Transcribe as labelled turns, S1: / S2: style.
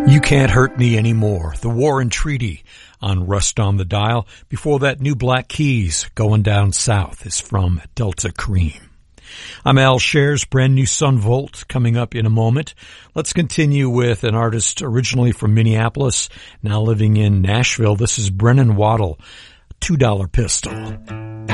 S1: You Can't Hurt Me Anymore, The War and Treaty on Rust on the Dial. Before that, New Black Keys, Going Down South, is from Delta Cream. I'm Al Shares, brand new Sun Volt coming up in a moment. Let's continue with an artist originally from Minneapolis, now living in Nashville. This is Brennan Waddle, $2 Pistol.